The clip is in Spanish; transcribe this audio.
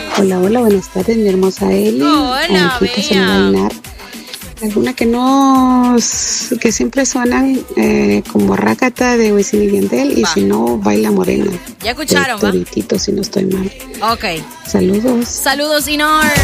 Hola, hola, buenas tardes, mi hermosa Eli. Hola, Aquí te saluda bella. Inar. Alguna que no, que siempre suenan como Rácata de Wisin y Yandel, y Va. si no, Baila Morena Ya de escucharon, ¿va? Toritito, si no estoy mal. Ok. Saludos. Saludos, Inor.